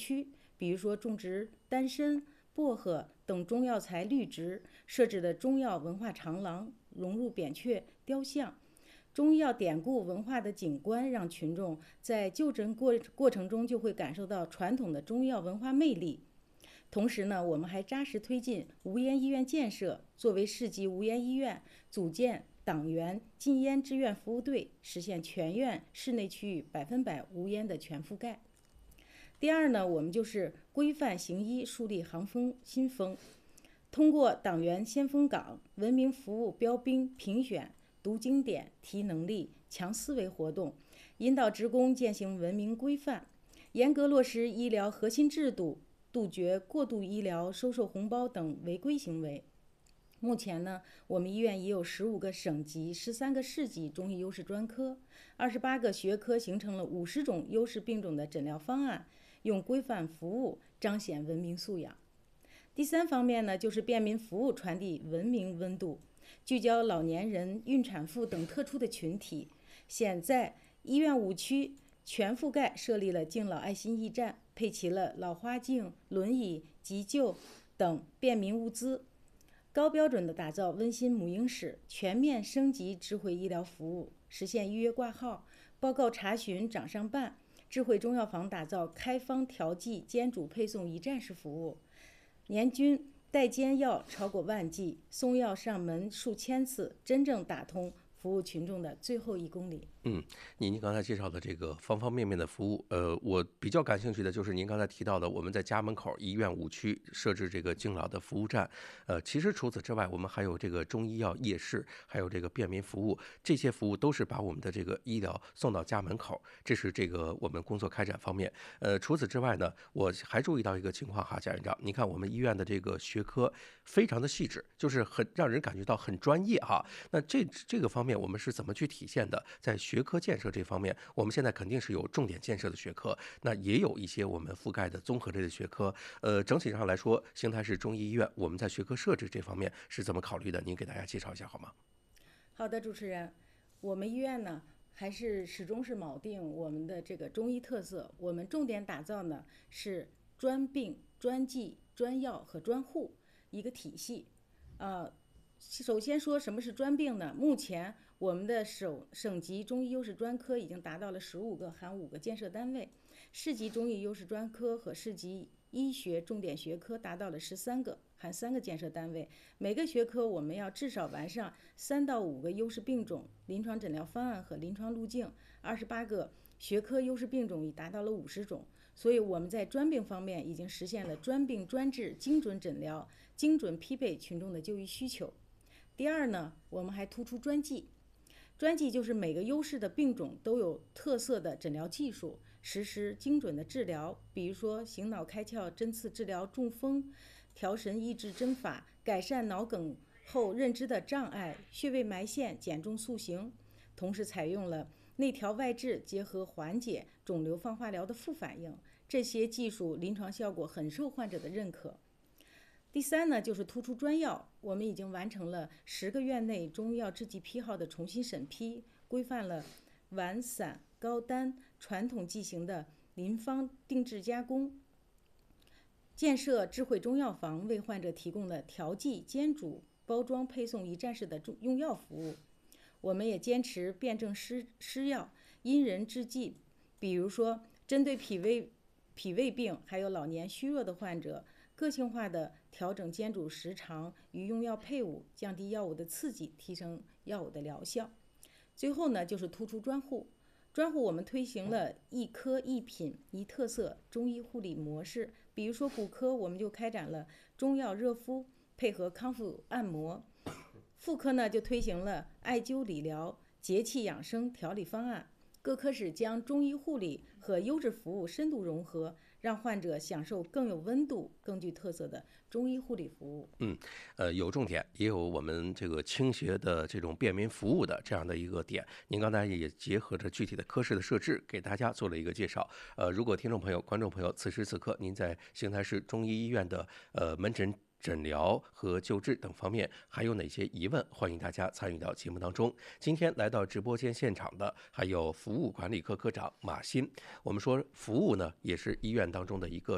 区，比如说种植丹参、薄荷等中药材绿植，设置的中药文化长廊，融入扁鹊雕像。中医药典故文化的景观，让群众在就诊过程中就会感受到传统的中医药文化魅力。同时呢，我们还扎实推进无烟医院建设，作为市级无烟医院，组建党员禁烟志愿服务队，实现全院室内区域100%无烟的全覆盖。第二呢，我们就是规范行医，树立行风新风，通过党员先锋岗、文明服务标兵评选、读经典、提能力、强思维活动，引导职工践行文明规范，严格落实医疗核心制度，杜绝过度医疗、收受红包等违规行为。目前呢，我们医院已有15个省级、13个市级中医优势专科，28个学科，形成了50种优势病种的诊疗方案，用规范服务彰显文明素养。第三方面呢，就是便民服务，传递文明温度，聚焦老年人、孕产妇等特殊的群体。现在医院5区全覆盖设立了敬老爱心驿站，配齐了老花镜、轮椅、急救等便民物资，高标准的打造温馨母婴室，全面升级智慧医疗服务，实现预约挂号、报告查询掌上办。智慧中药房打造开方调剂、煎煮配送一站式服务，年均代煎药超过10000剂，送药上门数千次，真正打通服务群众的最后1公里。 您刚才介绍的这个方方面面的服务，我比较感兴趣的就是您刚才提到的，我们在家门口医院5区设置这个敬老的服务站。其实除此之外，我们还有这个中医药夜市，还有这个便民服务，这些服务都是把我们的这个医疗送到家门口，这是这个我们工作开展方面。除此之外呢，我还注意到一个情况哈，贾院长，你看我们医院的这个学科非常的细致，就是很让人感觉到很专业哈。那这个方面我们是怎么去体现的？在学科建设这方面，我们现在肯定是有重点建设的学科，那也有一些我们覆盖的综合类的学科。整体上来说，邢台市中医医院我们在学科设置这方面是怎么考虑的？您给大家介绍一下好吗？ 好的，主持人，我们医院呢还是始终是铆定我们的这个中医特色，我们重点打造呢是专病、专技、专药和专户一个体系。首先说什么是专病呢？目前我们的省级中医优势专科已经达到了15个，含5个建设单位；市级中医优势专科和市级医学重点学科达到了13个，含3个建设单位。每个学科我们要至少完善3到5个优势病种、临床诊疗方案和临床路径。28个学科优势病种已达到了50种，所以我们在专病方面已经实现了专病专治、精准诊疗、精准匹配群众的就医需求。第二呢，我们还突出专技。专技就是每个优势的病种都有特色的诊疗技术，实施精准的治疗，比如说醒脑开窍针刺治疗中风，调神益智针法改善脑梗后认知的障碍，穴位埋线减重塑形。同时采用了内调外治结合缓解肿瘤放化疗的副反应，这些技术临床效果很受患者的认可。第三呢，就是突出专药，我们已经完成了10个院内中医药制剂批号的重新审批，规范了丸散高单传统剂型的临方定制加工，建设智慧中药房，为患者提供了调剂、煎煮、包装、配送一站式的用药服务。我们也坚持辨证施药，因人制剂，比如说针对脾胃病还有老年虚弱的患者，个性化的调整煎煮时长与用药配伍，降低药物的刺激，提升药物的疗效。最后呢，就是突出专户。专户我们推行了一科一品一特色中医护理模式，比如说骨科，我们就开展了中药热敷配合康复按摩；妇科呢就推行了艾灸理疗、节气养生调理方案。各科室将中医护理和优质服务深度融合，让患者享受更有温度、更具特色的中医护理服务。 有重点，也有我们这个倾斜的这种便民服务的这样的一个点。您刚才也结合着具体的科室的设置，给大家做了一个介绍。如果听众朋友、观众朋友此时此刻您在邢台市中医医院的门诊诊疗和救治等方面还有哪些疑问，欢迎大家参与到节目当中。今天来到直播间现场的还有服务管理科科长马鑫。我们说服务呢也是医院当中的一个